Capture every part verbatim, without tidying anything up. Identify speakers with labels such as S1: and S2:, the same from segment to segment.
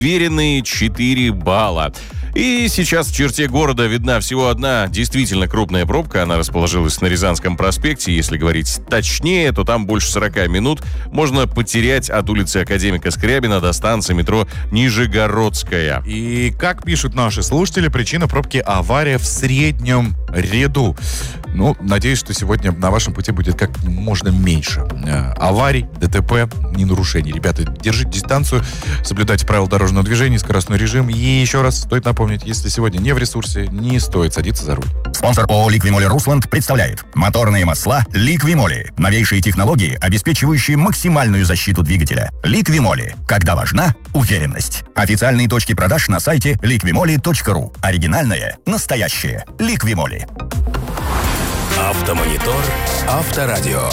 S1: уверенные четыре балла. И сейчас в черте города видна всего одна действительно крупная пробка. Она расположилась на Рязанском проспекте. Если говорить точнее, то там больше сорок минут можно потерять от улицы Академика Скрябина до станции метро Нижегородская.
S2: И, как пишут наши слушатели, причина пробки — авария в среднем ряду. Ну, надеюсь, что сегодня на вашем пути будет как можно меньше э, аварий, ДТП, ненарушений. Ребята, держите дистанцию, соблюдайте правила дорожного движения, скоростной режим. И еще раз стоит напомнить, если сегодня не в ресурсе, не стоит садиться за руль.
S3: Спонсор ООО «Ликвимоли Русланд» представляет моторные масла «Ликвимоли». Новейшие технологии, обеспечивающие максимальную защиту двигателя. «Ликвимоли». Когда важна уверенность. Официальные точки продаж на сайте ликвимоли точка ру. Оригинальное, настоящее. «Ликвимоли».
S4: Автомонитор. Авторадио.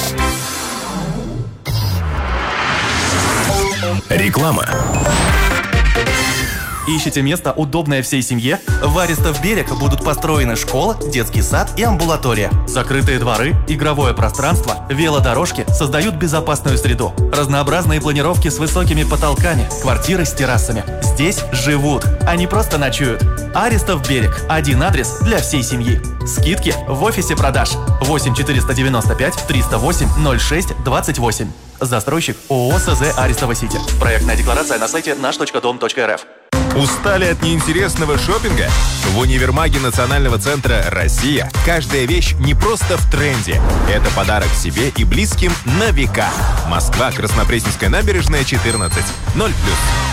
S4: Реклама.
S5: Ищете место, удобное всей семье? В Аристов берег будут построены школа, детский сад и амбулатория. Закрытые дворы, игровое пространство, велодорожки создают безопасную среду. Разнообразные планировки с высокими потолками, квартиры с террасами. Здесь живут, а не просто ночуют. Аристов берег. Один адрес для всей семьи. Скидки в офисе продаж. восемь четыреста девяносто пять триста восемь ноль шесть двадцать восемь. Застройщик ООО СЗ Аристово Сити. Проектная декларация на сайте наш точка дом точка эр эф.
S6: Устали от неинтересного шопинга? В универмаге Национального центра «Россия» каждая вещь не просто в тренде. Это подарок себе и близким на века. Москва, Краснопресненская набережная, четырнадцать. ноль плюс.